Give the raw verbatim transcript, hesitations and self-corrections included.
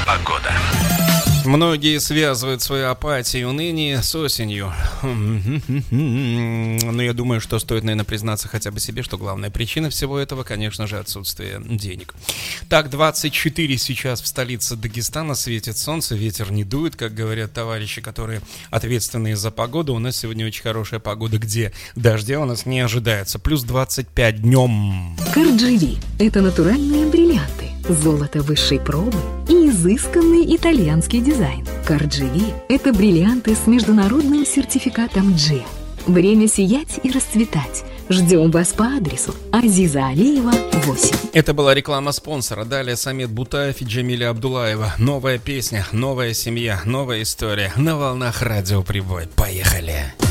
Погода. Многие связывают свою апатию и уныние с осенью. Но я думаю, что стоит, наверное, признаться хотя бы себе, что главная причина всего этого, конечно же, отсутствие денег. Так, двадцать четыре сейчас в столице Дагестана, светит солнце, ветер не дует, как говорят товарищи, которые ответственные за погоду. У нас сегодня очень хорошая погода, где дождя у нас не ожидается. Плюс двадцать пять днем. Кардживи – это натуральные бриллианты, золото высшей пробы и изысканный итальянский дизайн. Кардживи – это бриллианты с международным сертификатом джи. Время сиять и расцветать. Ждем вас по адресу Азиза Алиева, восемь. Это была реклама спонсора. Далее Самет Бутаев и Джамиля Абдулаева. Новая песня, новая семья, новая история. На волнах Радио Прибой. Поехали!